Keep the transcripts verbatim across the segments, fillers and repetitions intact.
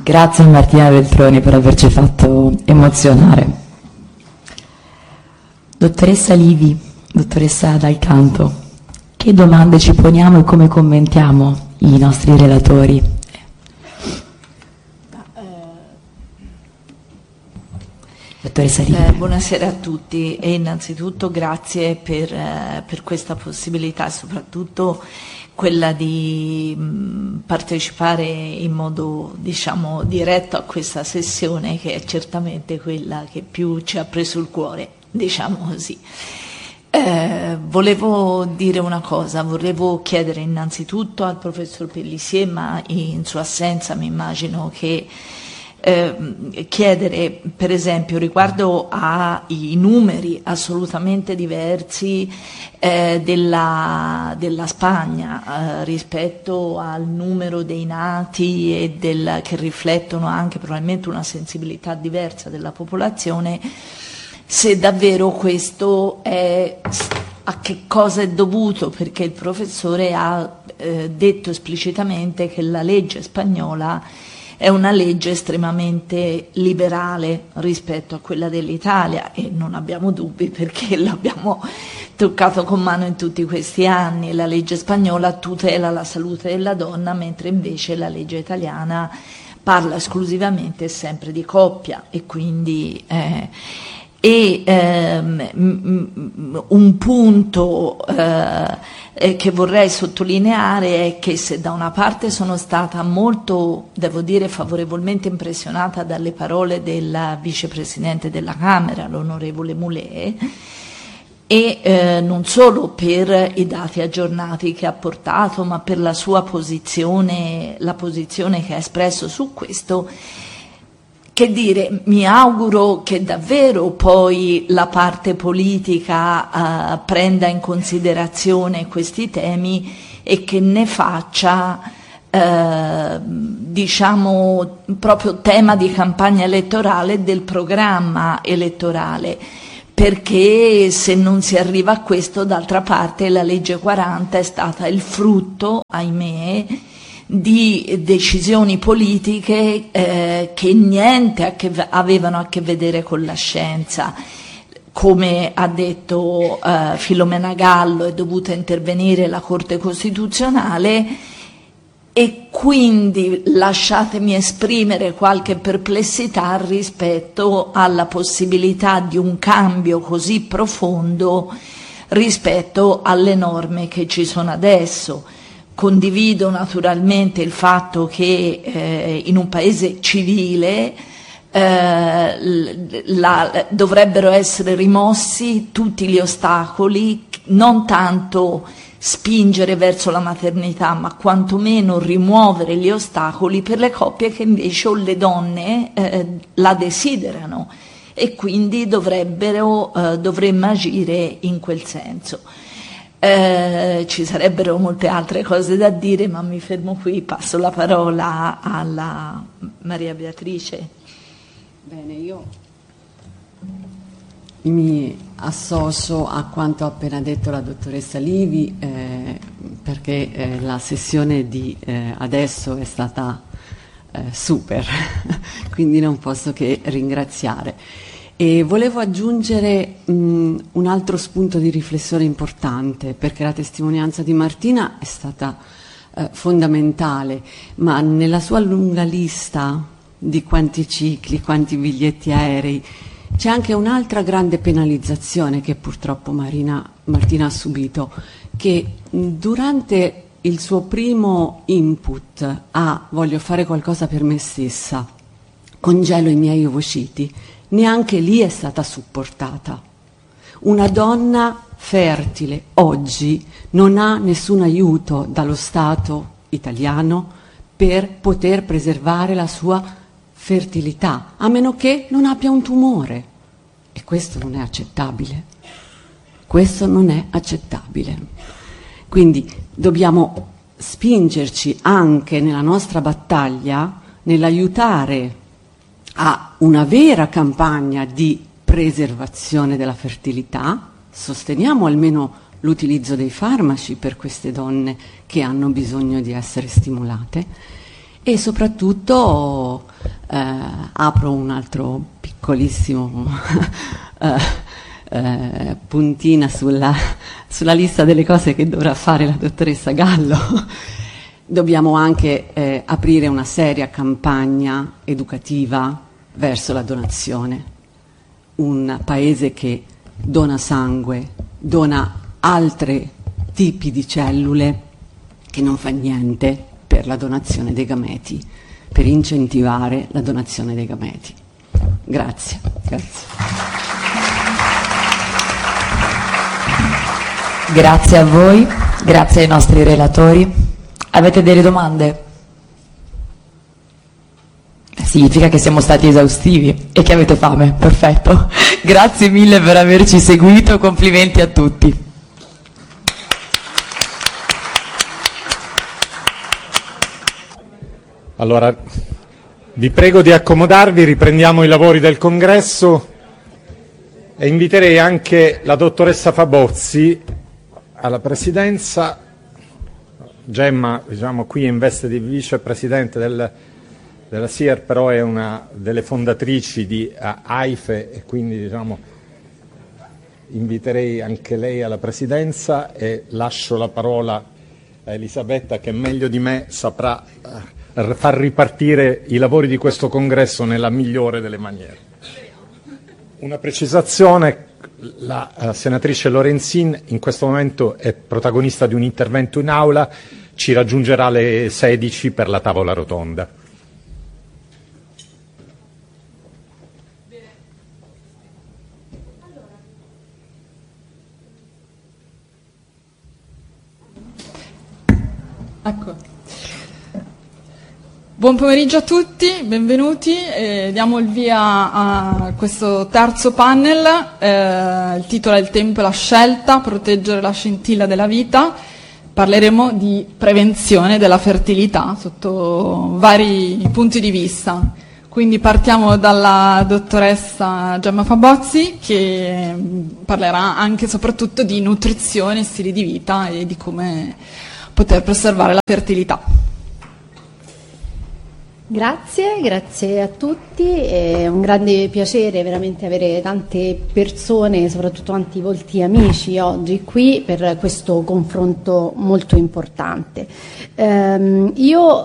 Grazie a Martina Veltroni per averci fatto emozionare. Dottoressa Livi, dottoressa Dal Canto, che domande ci poniamo e come commentiamo i nostri relatori? Dottoressa Livi. Eh, buonasera a tutti e innanzitutto grazie per, eh, per questa possibilità e soprattutto quella di mh, partecipare in modo, diciamo, diretto a questa sessione, che è certamente quella che più ci ha preso il cuore, diciamo così. Eh, volevo dire una cosa, volevo chiedere innanzitutto al professor Pellissier, ma in sua assenza mi immagino che Eh, chiedere per esempio riguardo ai numeri assolutamente diversi eh, della, della Spagna eh, rispetto al numero dei nati e del, che riflettono anche probabilmente una sensibilità diversa della popolazione, se davvero questo è, a che cosa è dovuto, perché il professore ha eh, detto esplicitamente che la legge spagnola è una legge estremamente liberale rispetto a quella dell'Italia e non abbiamo dubbi perché l'abbiamo toccato con mano in tutti questi anni. La legge spagnola tutela la salute della donna, mentre invece la legge italiana parla esclusivamente sempre di coppia e quindi eh, e ehm, un punto eh, che vorrei sottolineare è che se da una parte sono stata molto, devo dire, favorevolmente impressionata dalle parole del vicepresidente della Camera, l'onorevole Mulè, e eh, non solo per i dati aggiornati che ha portato, ma per la sua posizione, la posizione che ha espresso su questo. Che dire, mi auguro che davvero poi la parte politica uh, prenda in considerazione questi temi e che ne faccia, uh, diciamo, proprio tema di campagna elettorale del programma elettorale, perché se non si arriva a questo, d'altra parte la legge quaranta è stata il frutto, ahimè, di decisioni politiche eh, che niente a che, avevano a che vedere con la scienza. Come ha detto eh, Filomena Gallo, è dovuta intervenire la Corte Costituzionale e quindi lasciatemi esprimere qualche perplessità rispetto alla possibilità di un cambio così profondo rispetto alle norme che ci sono adesso. Condivido naturalmente il fatto che eh, in un paese civile eh, la, dovrebbero essere rimossi tutti gli ostacoli, non tanto spingere verso la maternità, ma quantomeno rimuovere gli ostacoli per le coppie che invece o le donne eh, la desiderano e quindi dovrebbero, eh, dovremmo agire in quel senso. Eh, ci sarebbero molte altre cose da dire, ma mi fermo qui, passo la parola alla Maria Beatrice. Bene, io mi associo a quanto ha appena detto la dottoressa Livi, eh, perché eh, la sessione di eh, adesso è stata eh, super, quindi non posso che ringraziare. E volevo aggiungere mh, un altro spunto di riflessione importante, perché la testimonianza di Martina è stata eh, fondamentale, ma nella sua lunga lista di quanti cicli, quanti biglietti aerei, c'è anche un'altra grande penalizzazione che purtroppo Marina, Martina ha subito, che mh, durante il suo primo input a voglio fare qualcosa per me stessa, congelo i miei ovociti, neanche lì è stata supportata. Una donna fertile oggi non ha nessun aiuto dallo Stato italiano per poter preservare la sua fertilità, a meno che non abbia un tumore. E questo non è accettabile. Questo non è accettabile. Quindi dobbiamo spingerci anche nella nostra battaglia nell'aiutare a una vera campagna di preservazione della fertilità, sosteniamo almeno l'utilizzo dei farmaci per queste donne che hanno bisogno di essere stimolate e soprattutto eh, apro un altro piccolissimo eh, eh, puntina sulla, sulla lista delle cose che dovrà fare la dottoressa Gallo. Dobbiamo anche eh, aprire una seria campagna educativa verso la donazione. Un paese che dona sangue, dona altri tipi di cellule, che non fa niente per la donazione dei gameti, per incentivare la donazione dei gameti. Grazie. Grazie. Grazie a voi, grazie ai nostri relatori. Avete delle domande? Significa che siamo stati esaustivi e che avete fame, perfetto. Grazie mille per averci seguito, complimenti a tutti. Allora, vi prego di accomodarvi, riprendiamo i lavori del congresso e inviterei anche la dottoressa Fabozzi alla presidenza. Gemma, diciamo, qui in veste di vicepresidente del, della S I E R, però è una delle fondatrici di uh, AIFE e quindi, diciamo, inviterei anche lei alla presidenza e lascio la parola a Elisabetta, che meglio di me saprà uh, far ripartire i lavori di questo congresso nella migliore delle maniere. Una precisazione: la uh, senatrice Lorenzin in questo momento è protagonista di un intervento in aula, ci raggiungerà alle sedici per la tavola rotonda. Ecco. Buon pomeriggio a tutti, benvenuti. Eh, diamo il via a questo terzo panel. Eh, il titolo è Il tempo e la scelta, proteggere la scintilla della vita. Parleremo di prevenzione della fertilità sotto vari punti di vista. Quindi partiamo dalla dottoressa Gemma Fabozzi, che parlerà anche e soprattutto di nutrizione, stili di vita e di come poter preservare la fertilità. Grazie, grazie a tutti, è un grande piacere veramente avere tante persone, soprattutto tanti volti amici oggi qui per questo confronto molto importante. Ehm, io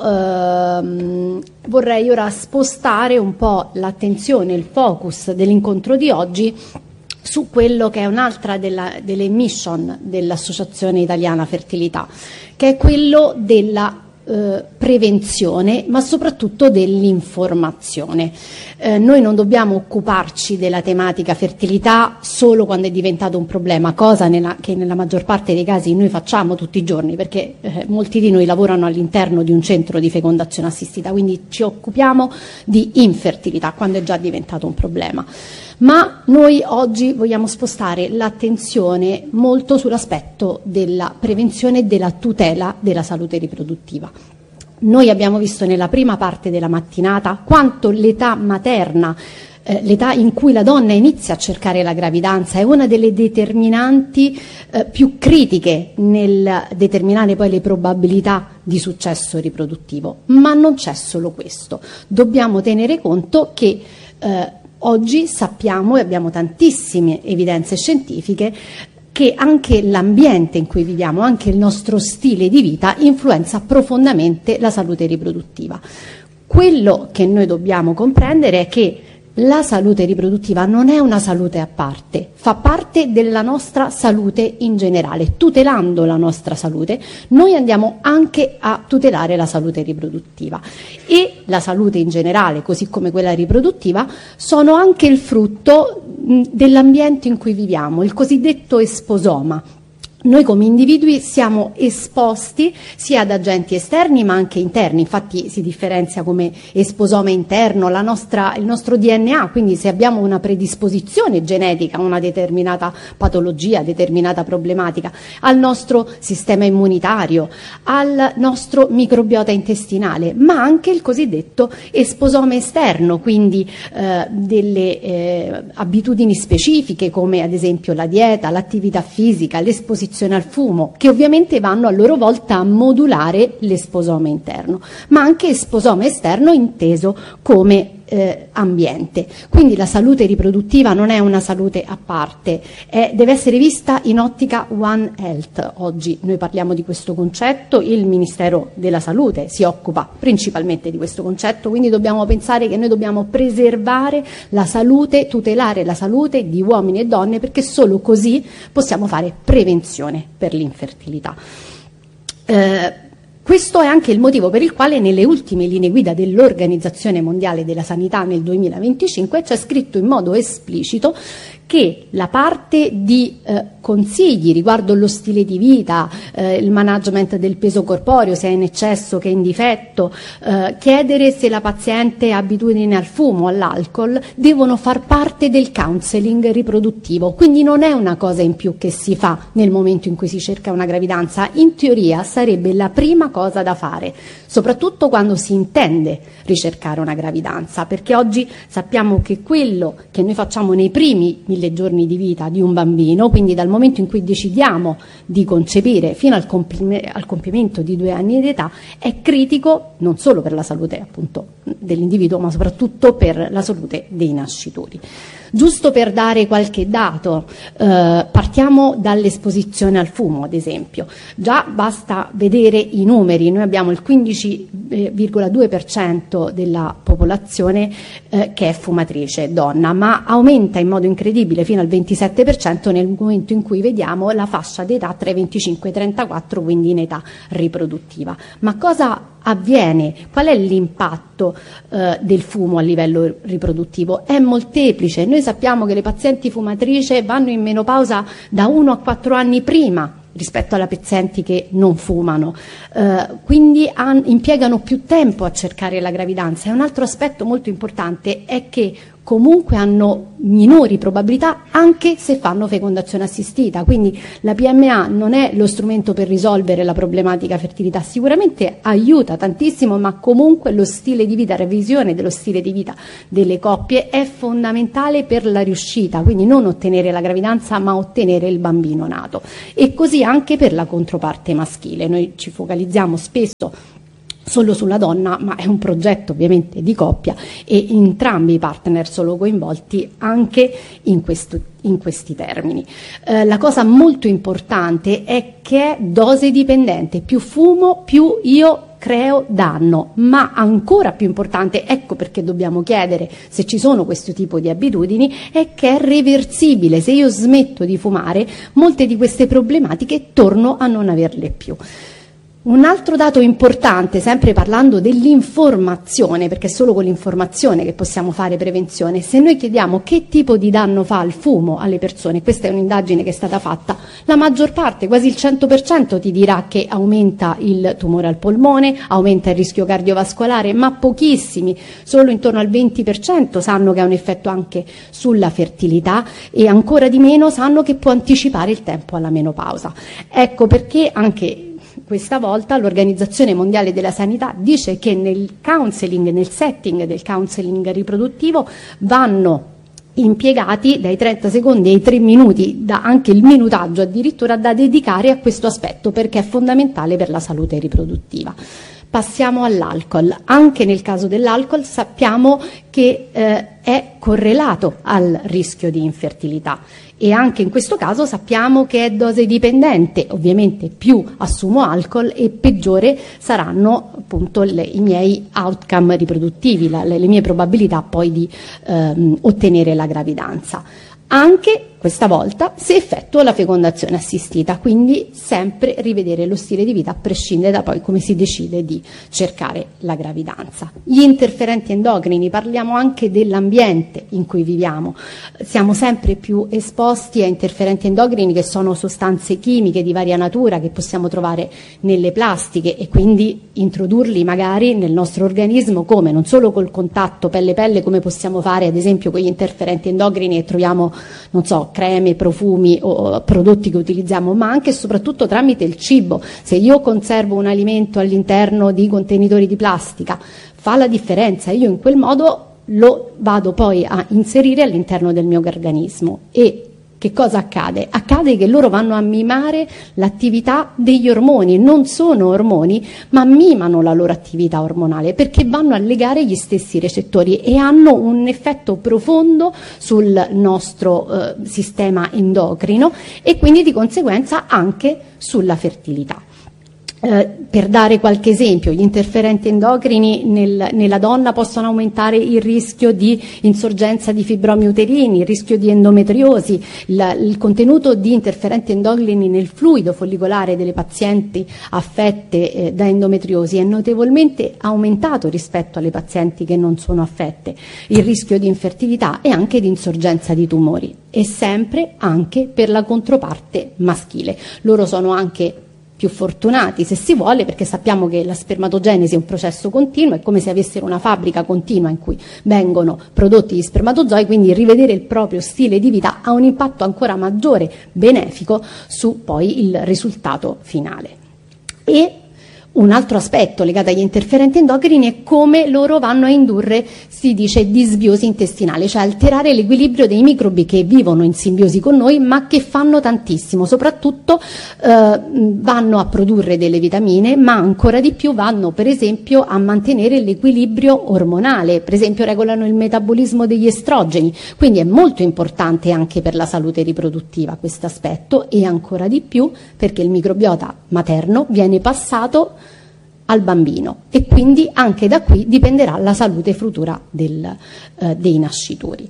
ehm, vorrei ora spostare un po' l'attenzione, il focus dell'incontro di oggi su quello che è un'altra della, delle mission dell'Associazione Italiana Fertilità, che è quello della Eh, prevenzione, ma soprattutto dell'informazione. Eh, noi non dobbiamo occuparci della tematica fertilità solo quando è diventato un problema, cosa nella, che nella maggior parte dei casi noi facciamo tutti i giorni, perché eh, molti di noi lavorano all'interno di un centro di fecondazione assistita, quindi ci occupiamo di infertilità quando è già diventato un problema. Ma noi oggi vogliamo spostare l'attenzione molto sull'aspetto della prevenzione e della tutela della salute riproduttiva. Noi abbiamo visto nella prima parte della mattinata quanto l'età materna, eh, l'età in cui la donna inizia a cercare la gravidanza, è una delle determinanti eh, più critiche nel determinare poi le probabilità di successo riproduttivo. Ma non c'è solo questo, dobbiamo tenere conto che eh, oggi sappiamo e abbiamo tantissime evidenze scientifiche che anche l'ambiente in cui viviamo, anche il nostro stile di vita influenza profondamente la salute riproduttiva. Quello che noi dobbiamo comprendere è che la salute riproduttiva non è una salute a parte, fa parte della nostra salute in generale. Tutelando la nostra salute, noi andiamo anche a tutelare la salute riproduttiva. E la salute in generale, così come quella riproduttiva, sono anche il frutto dell'ambiente in cui viviamo, il cosiddetto esposoma. Noi come individui siamo esposti sia ad agenti esterni ma anche interni, infatti si differenzia come esposoma interno la nostra, il nostro D N A, quindi se abbiamo una predisposizione genetica a una determinata patologia, determinata problematica, al nostro sistema immunitario, al nostro microbiota intestinale, ma anche il cosiddetto esposoma esterno, quindi eh, delle eh, abitudini specifiche come ad esempio la dieta, l'attività fisica, l'esposizione esposizione al fumo, che ovviamente vanno a loro volta a modulare l'esposoma interno, ma anche esposoma esterno inteso come Eh, ambiente. Quindi la salute riproduttiva non è una salute a parte, è, deve essere vista in ottica One Health. Oggi noi parliamo di questo concetto, il Ministero della Salute si occupa principalmente di questo concetto, quindi dobbiamo pensare che noi dobbiamo preservare la salute, tutelare la salute di uomini e donne, perché solo così possiamo fare prevenzione per l'infertilità. Eh, Questo è anche il motivo per il quale nelle ultime linee guida dell'Organizzazione Mondiale della Sanità nel duemilaventicinque c'è scritto in modo esplicito che la parte di eh, consigli riguardo lo stile di vita, eh, il management del peso corporeo, se è in eccesso, che è in difetto, eh, chiedere se la paziente ha abitudine al fumo o all'alcol, devono far parte del counseling riproduttivo. Quindi non è una cosa in più che si fa nel momento in cui si cerca una gravidanza, in teoria sarebbe la prima cosa da fare, soprattutto quando si intende ricercare una gravidanza, perché oggi sappiamo che quello che noi facciamo nei primi mille giorni di vita di un bambino, quindi dal momento in cui decidiamo di concepire fino al, compim- al compimento di due anni di età, è critico non solo per la salute appunto dell'individuo, ma soprattutto per la salute dei nascituri. Giusto per dare qualche dato, eh, partiamo dall'esposizione al fumo, ad esempio. Già basta vedere i numeri, noi abbiamo il quindici virgola due per cento della popolazione eh, che è fumatrice, donna, ma aumenta in modo incredibile fino al ventisette per cento nel momento in cui vediamo la fascia d'età tra i venticinque e i trentaquattro, quindi in età riproduttiva. Ma cosa avviene? Qual è l'impatto eh, del fumo a livello riproduttivo? È molteplice. Noi sappiamo che le pazienti fumatrici vanno in menopausa da uno a quattro anni prima rispetto alle pazienti che non fumano, eh, quindi han, impiegano più tempo a cercare la gravidanza. E un altro aspetto molto importante è che comunque hanno minori probabilità anche se fanno fecondazione assistita, quindi la P M A non è lo strumento per risolvere la problematica fertilità, sicuramente aiuta tantissimo, ma comunque lo stile di vita, la revisione dello stile di vita delle coppie è fondamentale per la riuscita, quindi non ottenere la gravidanza ma ottenere il bambino nato. E così anche per la controparte maschile, noi ci focalizziamo spesso solo sulla donna, ma è un progetto ovviamente di coppia e entrambi i partner sono coinvolti anche in, questo, in questi termini. Eh, la cosa molto importante è che è dose dipendente, più fumo più io creo danno, ma ancora più importante, ecco perché dobbiamo chiedere se ci sono questo tipo di abitudini, è che è reversibile. Se io smetto di fumare, molte di queste problematiche torno a non averle più. Un altro dato importante, sempre parlando dell'informazione, perché è solo con l'informazione che possiamo fare prevenzione, se noi chiediamo che tipo di danno fa il fumo alle persone, questa è un'indagine che è stata fatta, la maggior parte, quasi il cento per cento ti dirà che aumenta il tumore al polmone, aumenta il rischio cardiovascolare, ma pochissimi, solo intorno al venti per cento sanno che ha un effetto anche sulla fertilità e ancora di meno sanno che può anticipare il tempo alla menopausa. Ecco perché anche questa volta l'Organizzazione Mondiale della Sanità dice che nel counseling, nel setting del counseling riproduttivo vanno impiegati dai trenta secondi ai tre minuti, da anche il minutaggio addirittura, da dedicare a questo aspetto perché è fondamentale per la salute riproduttiva. Passiamo all'alcol. Anche nel caso dell'alcol sappiamo che eh, è correlato al rischio di infertilità e anche in questo caso sappiamo che è dose dipendente, ovviamente più assumo alcol e peggiore saranno appunto le, i miei outcome riproduttivi, la, le, le mie probabilità poi di ehm, ottenere la gravidanza. Anche questa volta se effettuo la fecondazione assistita, quindi sempre rivedere lo stile di vita a prescindere da poi come si decide di cercare la gravidanza. Gli interferenti endocrini, parliamo anche dell'ambiente in cui viviamo, siamo sempre più esposti a interferenti endocrini che sono sostanze chimiche di varia natura che possiamo trovare nelle plastiche e quindi introdurli magari nel nostro organismo come non solo col contatto pelle-pelle come possiamo fare ad esempio con gli interferenti endocrini che troviamo, non so, creme, profumi o prodotti che utilizziamo, ma anche e soprattutto tramite il cibo. Se io conservo un alimento all'interno di contenitori di plastica, fa la differenza, io in quel modo lo vado poi a inserire all'interno del mio organismo e che cosa accade? Accade che loro vanno a mimare l'attività degli ormoni, non sono ormoni, ma mimano la loro attività ormonale perché vanno a legare gli stessi recettori e hanno un effetto profondo sul nostro eh, sistema endocrino e quindi di conseguenza anche sulla fertilità. Eh, per dare qualche esempio, gli interferenti endocrini nel, nella donna possono aumentare il rischio di insorgenza di fibromi uterini, il rischio di endometriosi, la, il contenuto di interferenti endocrini nel fluido follicolare delle pazienti affette eh, da endometriosi è notevolmente aumentato rispetto alle pazienti che non sono affette, il rischio di infertilità e anche di insorgenza di tumori, e sempre anche per la controparte maschile. Loro sono anche più fortunati, se si vuole, perché sappiamo che la spermatogenesi è un processo continuo, è come se avessero una fabbrica continua in cui vengono prodotti gli spermatozoi, quindi rivedere il proprio stile di vita ha un impatto ancora maggiore, benefico, su poi il risultato finale. E un altro aspetto legato agli interferenti endocrini è come loro vanno a indurre, si dice, disbiosi intestinale, cioè alterare l'equilibrio dei microbi che vivono in simbiosi con noi ma che fanno tantissimo, soprattutto eh, vanno a produrre delle vitamine, ma ancora di più vanno per esempio a mantenere l'equilibrio ormonale, per esempio regolano il metabolismo degli estrogeni, quindi è molto importante anche per la salute riproduttiva questo aspetto, e ancora di più perché il microbiota materno viene passato al bambino e quindi anche da qui dipenderà la salute futura del, eh, dei nascituri.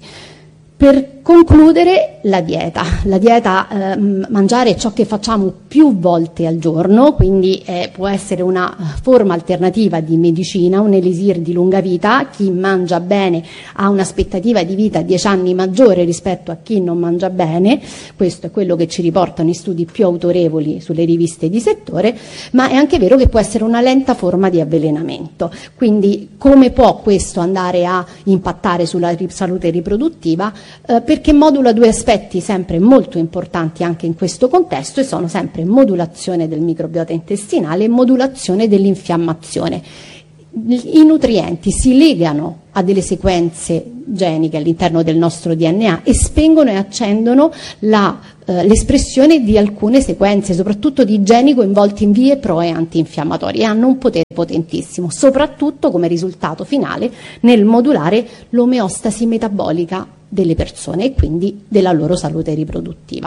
Per concludere, la dieta. La dieta, eh, mangiare ciò che facciamo più volte al giorno, quindi eh, può essere una forma alternativa di medicina, un elisir di lunga vita. Chi mangia bene ha un'aspettativa di vita dieci anni maggiore rispetto a chi non mangia bene, questo è quello che ci riportano i studi più autorevoli sulle riviste di settore, ma è anche vero che può essere una lenta forma di avvelenamento. Quindi come può questo andare a impattare sulla salute riproduttiva? Eh, perché modula due aspetti sempre molto importanti anche in questo contesto, e sono sempre modulazione del microbiota intestinale e modulazione dell'infiammazione. I nutrienti si legano a delle sequenze geniche all'interno del nostro D N A e spengono e accendono la, eh, l'espressione di alcune sequenze, soprattutto di geni coinvolti in vie pro e antinfiammatorie, e hanno un potere potentissimo, soprattutto come risultato finale nel modulare l'omeostasi metabolica delle persone e quindi della loro salute riproduttiva.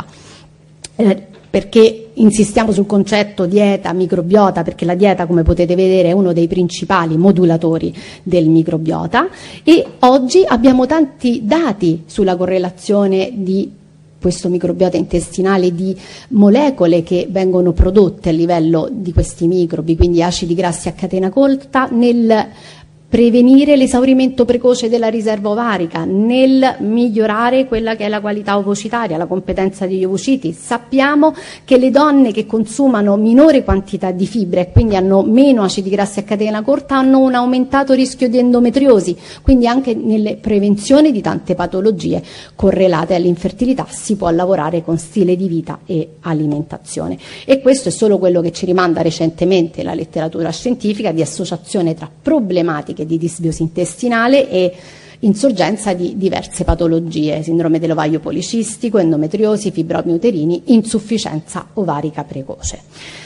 Eh, perché insistiamo sul concetto dieta, microbiota? Perché la dieta, come potete vedere, è uno dei principali modulatori del microbiota, e oggi abbiamo tanti dati sulla correlazione di questo microbiota intestinale, di molecole che vengono prodotte a livello di questi microbi, quindi acidi grassi a catena corta, nel prevenire l'esaurimento precoce della riserva ovarica, nel migliorare quella che è la qualità ovocitaria, la competenza degli ovociti. Sappiamo che le donne che consumano minore quantità di fibre e quindi hanno meno acidi grassi a catena corta hanno un aumentato rischio di endometriosi, quindi anche nelle prevenzioni di tante patologie correlate all'infertilità si può lavorare con stile di vita e alimentazione. E questo è solo quello che ci rimanda recentemente la letteratura scientifica di associazione tra problematiche di disbiosi intestinale e insorgenza di diverse patologie, sindrome dell'ovaio policistico, endometriosi, fibromi uterini, insufficienza ovarica precoce.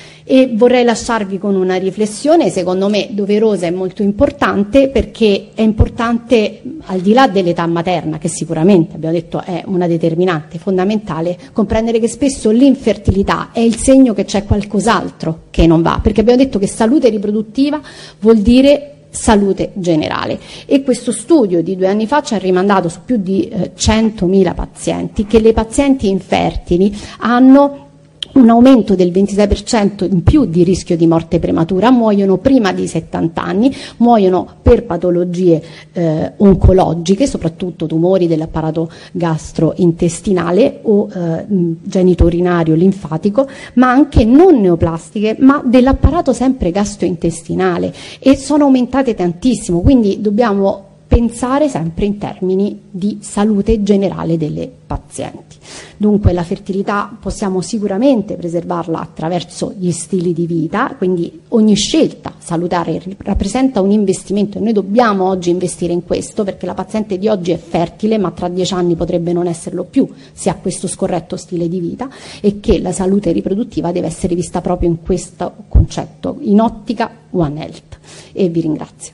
E vorrei lasciarvi con una riflessione, secondo me doverosa e molto importante, perché è importante, al di là dell'età materna, che sicuramente abbiamo detto è una determinante fondamentale, comprendere che spesso l'infertilità è il segno che c'è qualcos'altro che non va, perché abbiamo detto che salute riproduttiva vuol dire salute generale, e questo studio di due anni fa ci ha rimandato su più di eh, centomila pazienti che le pazienti infertili hanno un aumento del ventisei per cento in più di rischio di morte prematura, muoiono prima di settanta anni, muoiono per patologie eh, oncologiche, soprattutto tumori dell'apparato gastrointestinale o eh, genitourinario linfatico, ma anche non neoplastiche, ma dell'apparato sempre gastrointestinale, e sono aumentate tantissimo, quindi dobbiamo pensare sempre in termini di salute generale delle pazienti. Dunque la fertilità possiamo sicuramente preservarla attraverso gli stili di vita, quindi ogni scelta salutare rappresenta un investimento e noi dobbiamo oggi investire in questo, perché la paziente di oggi è fertile ma tra dieci anni potrebbe non esserlo più se ha questo scorretto stile di vita, e che la salute riproduttiva deve essere vista proprio in questo concetto, in ottica One Health. E vi ringrazio.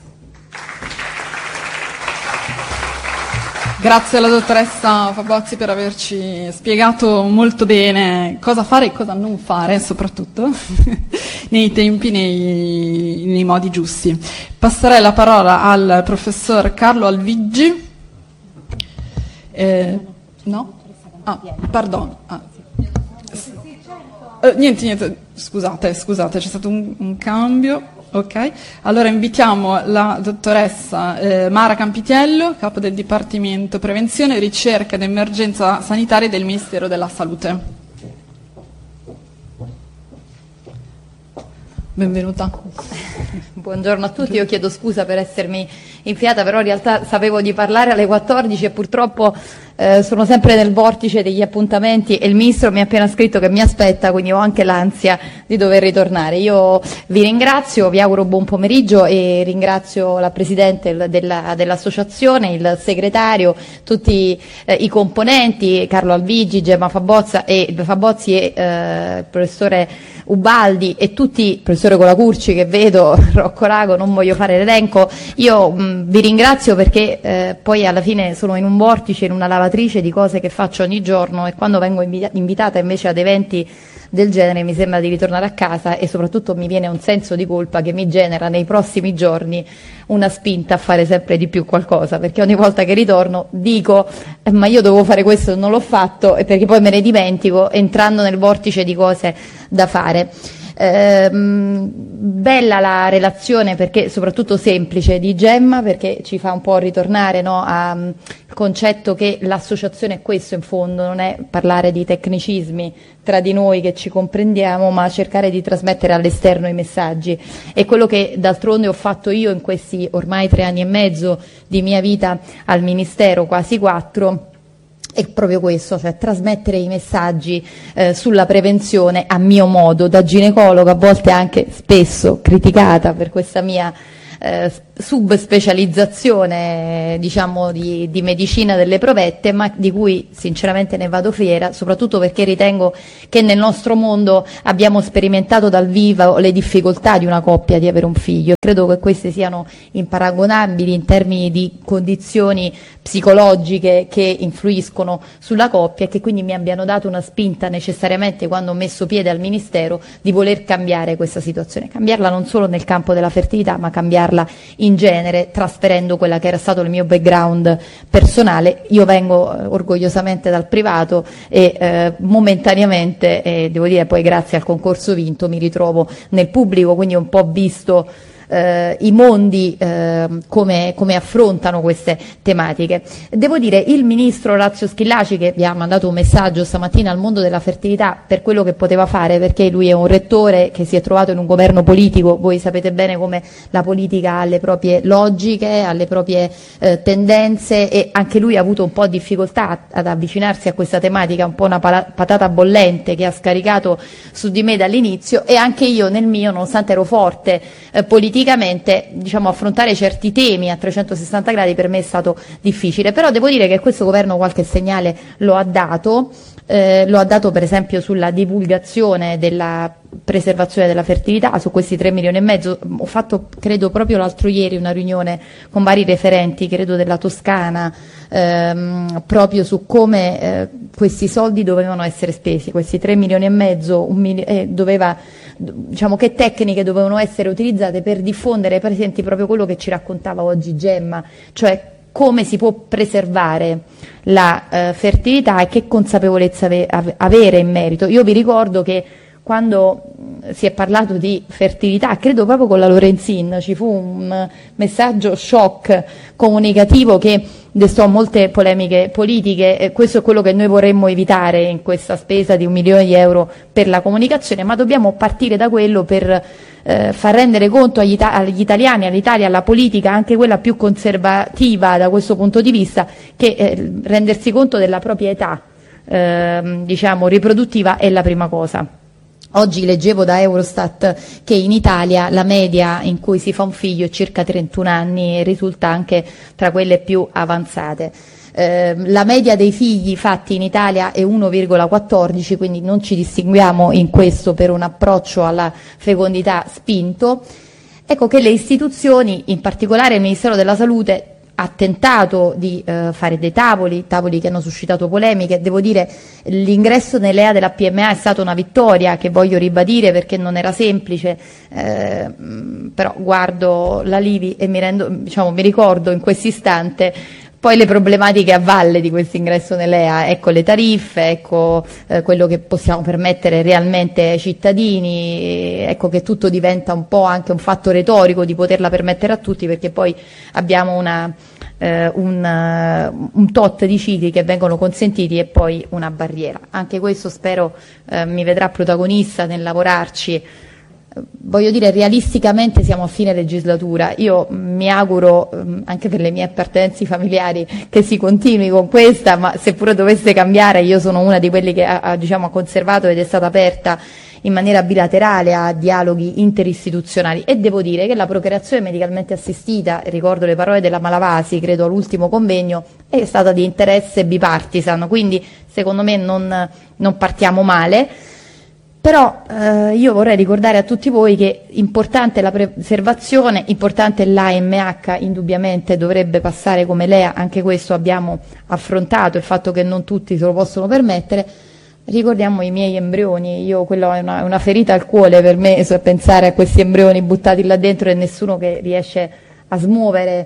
Grazie alla dottoressa Fabozzi per averci spiegato molto bene cosa fare e cosa non fare, soprattutto nei tempi, nei, nei modi giusti. Passerei la parola al professor Carlo Alvigi. Eh, no? Ah, pardon. Ah. Eh, niente, niente, scusate, scusate, c'è stato un, un cambio. Ok, allora invitiamo la dottoressa eh, Mara Campitiello, capo del Dipartimento Prevenzione, Ricerca ed Emergenza Sanitaria del Ministero della Salute. Benvenuta. Buongiorno a tutti, io chiedo scusa per essermi infiata, però in realtà sapevo di parlare alle quattordici e purtroppo eh, sono sempre nel vortice degli appuntamenti e il Ministro mi ha appena scritto che mi aspetta, quindi ho anche l'ansia di dover ritornare. Io vi ringrazio, vi auguro buon pomeriggio e ringrazio la Presidente della, dell'Associazione, il Segretario, tutti eh, i componenti, Carlo Alvigi, Gemma Fabozza e, Fabozzi e eh, il Professore Ubaldi e tutti, il Professore Colacurci che vedo, Rocco Rago, non voglio fare l'elenco. Io mh, vi ringrazio perché eh, poi alla fine sono in un vortice, in una lavatrice di cose che faccio ogni giorno e quando vengo invita- invitata invece ad eventi del genere mi sembra di ritornare a casa e soprattutto mi viene un senso di colpa che mi genera nei prossimi giorni una spinta a fare sempre di più qualcosa, perché ogni volta che ritorno dico eh, ma io dovevo fare questo e non l'ho fatto, e perché poi me ne dimentico entrando nel vortice di cose da fare. Ehm, bella la relazione, perché soprattutto semplice, di Gemma, perché ci fa un po' ritornare, no, al concetto che l'associazione è questo in fondo, non è parlare di tecnicismi tra di noi che ci comprendiamo, ma cercare di trasmettere all'esterno i messaggi. E quello che d'altronde ho fatto io in questi ormai tre anni e mezzo di mia vita al Ministero, quasi quattro, è proprio questo, cioè trasmettere i messaggi eh, sulla prevenzione a mio modo, da ginecologa, a volte anche spesso criticata per questa mia eh, subspecializzazione, diciamo, di, di medicina delle provette, ma di cui sinceramente ne vado fiera, soprattutto perché ritengo che nel nostro mondo abbiamo sperimentato dal vivo le difficoltà di una coppia di avere un figlio. Credo che queste siano imparagonabili in termini di condizioni psicologiche che influiscono sulla coppia e che quindi mi abbiano dato una spinta necessariamente, quando ho messo piede al Ministero, di voler cambiare questa situazione, cambiarla non solo nel campo della fertilità ma cambiarla in genere, trasferendo quella che era stato il mio background personale. Io vengo eh, orgogliosamente dal privato e eh, momentaneamente, eh, devo dire poi grazie al concorso vinto, mi ritrovo nel pubblico, quindi ho un po' visto Eh, i mondi eh, come, come affrontano queste tematiche. Devo dire, il ministro Orazio Schillaci, che vi ha mandato un messaggio stamattina al mondo della fertilità per quello che poteva fare, perché lui è un rettore che si è trovato in un governo politico, voi sapete bene come la politica ha le proprie logiche, ha le proprie eh, tendenze, e anche lui ha avuto un po' di difficoltà ad avvicinarsi a questa tematica, un po' una patata bollente che ha scaricato su di me dall'inizio, e anche io nel mio, nonostante ero forte eh, politicamente, diciamo, affrontare certi temi a trecentosessanta gradi per me è stato difficile. Però devo dire che questo governo qualche segnale lo ha dato, eh, lo ha dato per esempio sulla divulgazione della preservazione della fertilità, su questi tre milioni e mezzo. Ho fatto, credo proprio l'altro ieri, una riunione con vari referenti, credo della Toscana, ehm, proprio su come eh, questi soldi dovevano essere spesi, questi tre milioni e mezzo, un mili- eh, doveva, diciamo, che tecniche dovevano essere utilizzate per diffondere ai pazienti proprio quello che ci raccontava oggi Gemma, cioè come si può preservare la eh, fertilità e che consapevolezza ave- avere in merito. Io vi ricordo che quando si è parlato di fertilità, credo proprio con la Lorenzin ci fu un messaggio shock comunicativo che destò molte polemiche politiche, e questo è quello che noi vorremmo evitare in questa spesa di un milione di euro per la comunicazione, ma dobbiamo partire da quello per eh, far rendere conto agli, agli italiani, all'Italia, alla politica, anche quella più conservativa da questo punto di vista, che eh, rendersi conto della propria età eh, diciamo riproduttiva è la prima cosa. Oggi leggevo da Eurostat che in Italia la media in cui si fa un figlio è circa trentuno anni e risulta anche tra quelle più avanzate. Eh, la media dei figli fatti in Italia è uno virgola quattordici, quindi non ci distinguiamo in questo per un approccio alla fecondità spinto. Ecco che le istituzioni, in particolare il Ministero della Salute, ha tentato di eh, fare dei tavoli, tavoli che hanno suscitato polemiche. Devo dire, l'ingresso nell'E A della P M A è stata una vittoria che voglio ribadire perché non era semplice, eh, però guardo la Livi e mi, rendo, diciamo, mi ricordo in questo istante poi le problematiche a valle di questo ingresso nell'E A, ecco le tariffe, ecco eh, quello che possiamo permettere realmente ai cittadini, ecco che tutto diventa un po' anche un fatto retorico di poterla permettere a tutti, perché poi abbiamo una, eh, un, uh, un tot di cicli che vengono consentiti e poi una barriera. Anche questo spero eh, mi vedrà protagonista nel lavorarci. Voglio dire, realisticamente siamo a fine legislatura, io mi auguro anche per le mie appartenenze familiari che si continui con questa, ma seppure dovesse cambiare io sono una di quelli che ha, diciamo, ha conservato ed è stata aperta in maniera bilaterale a dialoghi interistituzionali, e devo dire che la procreazione medicalmente assistita, ricordo le parole della Malavasi credo all'ultimo convegno, è stata di interesse bipartisan, quindi secondo me non, non partiamo male. Però eh, io vorrei ricordare a tutti voi che importante è la preservazione, importante l'A M H, indubbiamente dovrebbe passare come l'E A, anche questo abbiamo affrontato, il fatto che non tutti se lo possono permettere. Ricordiamo i miei embrioni, io quello è una, una ferita al cuore per me, so, pensare a questi embrioni buttati là dentro e nessuno che riesce a smuovere.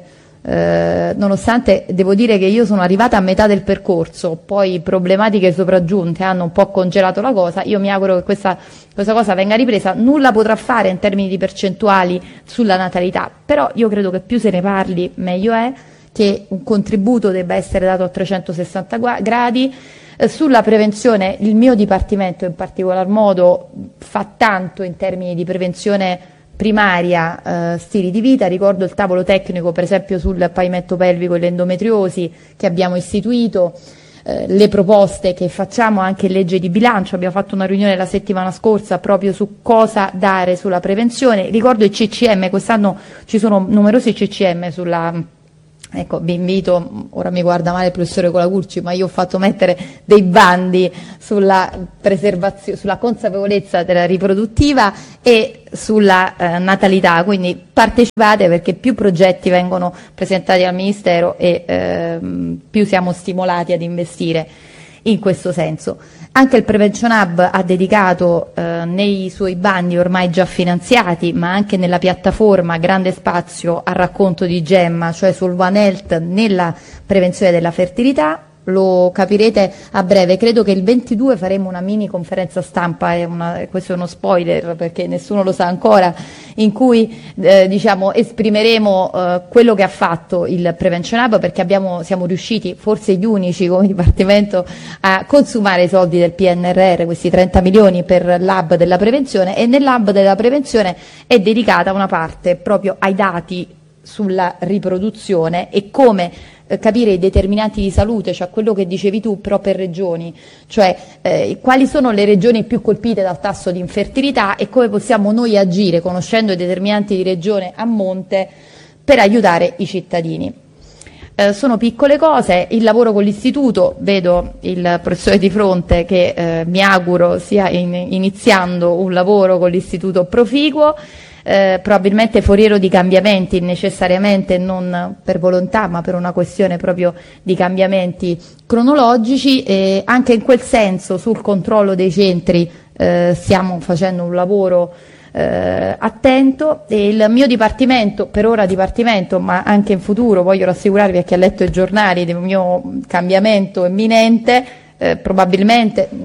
Eh, nonostante devo dire che io sono arrivata a metà del percorso, poi problematiche sopraggiunte hanno un po' congelato la cosa. Io mi auguro che questa, questa cosa venga ripresa. Nulla potrà fare in termini di percentuali sulla natalità, però io credo che più se ne parli meglio è, che un contributo debba essere dato a trecentosessanta gradi. Eh, sulla prevenzione il mio dipartimento in particolar modo fa tanto in termini di prevenzione primaria, eh, stili di vita. Ricordo il tavolo tecnico per esempio sul pavimento pelvico e l'endometriosi che abbiamo istituito, eh, le proposte che facciamo anche in legge di bilancio. Abbiamo fatto una riunione la settimana scorsa proprio su cosa dare sulla prevenzione. Ricordo i C C M, quest'anno ci sono numerosi C C M sulla... Ecco, vi invito, ora mi guarda male il professore Colacurci, ma io ho fatto mettere dei bandi sulla preservazione, sulla consapevolezza della riproduttiva e sulla eh, natalità, quindi partecipate perché più progetti vengono presentati al Ministero e eh, più siamo stimolati ad investire in questo senso. Anche il Prevention Hub ha dedicato eh, nei suoi bandi ormai già finanziati, ma anche nella piattaforma grande spazio al racconto di Gemma, cioè sul One Health nella prevenzione della fertilità. Lo capirete a breve, credo che il ventidue faremo una mini conferenza stampa, è una, questo è uno spoiler perché nessuno lo sa ancora, in cui eh, diciamo, esprimeremo eh, quello che ha fatto il Prevention Hub, perché abbiamo, siamo riusciti, forse gli unici come Dipartimento, a consumare i soldi del P N R R, questi trenta milioni per l'hub della prevenzione, e nell'hub della prevenzione è dedicata una parte proprio ai dati sulla riproduzione e come eh, capire i determinanti di salute, cioè quello che dicevi tu, però per regioni, cioè eh, quali sono le regioni più colpite dal tasso di infertilità e come possiamo noi agire conoscendo i determinanti di regione a monte per aiutare i cittadini. Eh, sono piccole cose, il lavoro con l'istituto, vedo il professore di fronte che eh, mi auguro stia in, iniziando un lavoro con l'istituto proficuo. Eh, probabilmente foriero di cambiamenti, necessariamente non per volontà ma per una questione proprio di cambiamenti cronologici, e anche in quel senso sul controllo dei centri eh, stiamo facendo un lavoro eh, attento, e il mio dipartimento, per ora dipartimento ma anche in futuro, voglio rassicurarvi a chi ha letto i giornali del mio cambiamento imminente, eh, probabilmente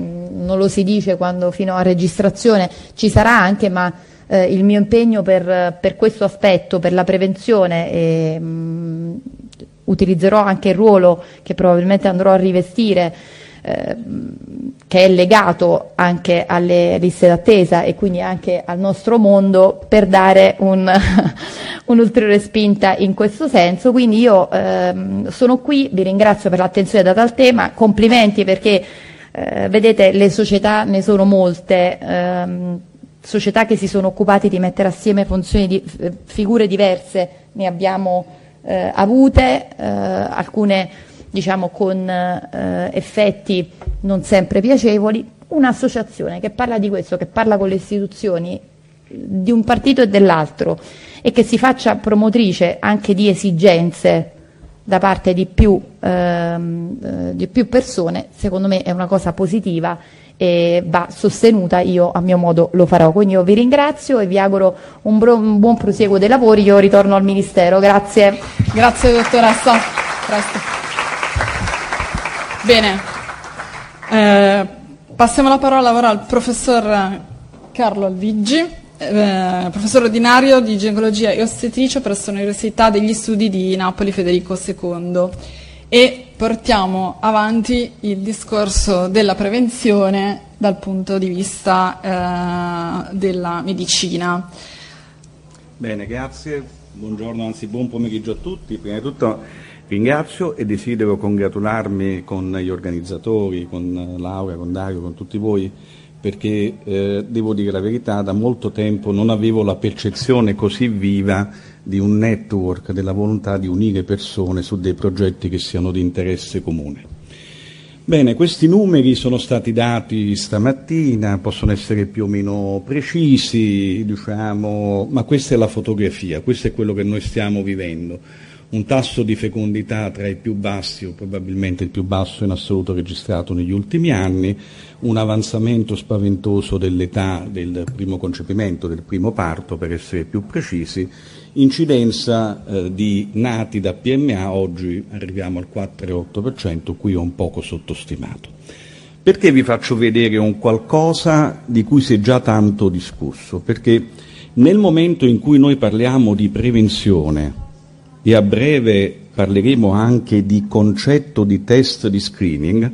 non lo si dice quando fino a registrazione ci sarà anche, ma eh, il mio impegno per, per questo aspetto, per la prevenzione, e, mh, utilizzerò anche il ruolo che probabilmente andrò a rivestire, eh, che è legato anche alle liste d'attesa e quindi anche al nostro mondo, per dare un, un'ulteriore spinta in questo senso. Quindi io ehm, sono qui, vi ringrazio per l'attenzione data al tema, complimenti perché eh, vedete, le società ne sono molte, ehm, società che si sono occupate di mettere assieme funzioni di, figure diverse ne abbiamo eh, avute, eh, alcune diciamo con eh, effetti non sempre piacevoli. Un'associazione che parla di questo, che parla con le istituzioni di un partito e dell'altro, e che si faccia promotrice anche di esigenze da parte di più, ehm, eh, di più persone, secondo me è una cosa positiva e va sostenuta. Io a mio modo lo farò, quindi io vi ringrazio e vi auguro un, bro- un buon proseguo dei lavori. Io ritorno al Ministero, grazie. Grazie dottoressa. Presto. Bene, eh, passiamo la parola ora al professor Carlo Alvigi, eh, professore ordinario di ginecologia e ostetricia presso l'Università degli Studi di Napoli Federico secondo, e portiamo avanti il discorso della prevenzione dal punto di vista eh, della medicina. Bene, grazie, buongiorno, anzi buon pomeriggio a tutti. Prima di tutto ringrazio e desidero congratularmi con gli organizzatori, con Laura, con Dario, con tutti voi, perché eh, devo dire la verità, da molto tempo non avevo la percezione così viva di un network, della volontà di unire persone su dei progetti che siano di interesse comune. Bene, questi numeri sono stati dati stamattina, possono essere più o meno precisi, diciamo, ma questa è la fotografia, questo è quello che noi stiamo vivendo. Un tasso di fecondità tra i più bassi, o probabilmente il più basso in assoluto registrato negli ultimi anni, un avanzamento spaventoso dell'età del primo concepimento, del primo parto per essere più precisi, incidenza eh, di nati da P M A, oggi arriviamo al quattro virgola otto per cento, qui ho un poco sottostimato. Perché vi faccio vedere un qualcosa di cui si è già tanto discusso? Perché nel momento in cui noi parliamo di prevenzione, e a breve parleremo anche di concetto di test di screening,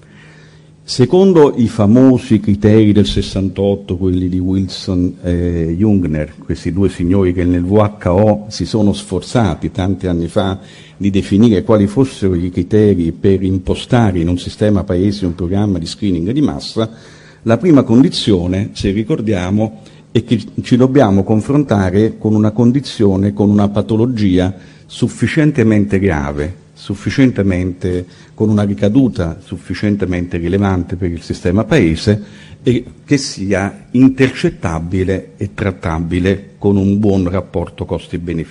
secondo i famosi criteri del sessantotto, quelli di Wilson e Jungner, questi due signori che nel W H O si sono sforzati tanti anni fa di definire quali fossero i criteri per impostare in un sistema paese un programma di screening di massa, la prima condizione, se ricordiamo, è che ci dobbiamo confrontare con una condizione, con una patologia sufficientemente grave, sufficientemente con una ricaduta sufficientemente rilevante per il sistema paese e che sia intercettabile e trattabile con un buon rapporto costi-benefici.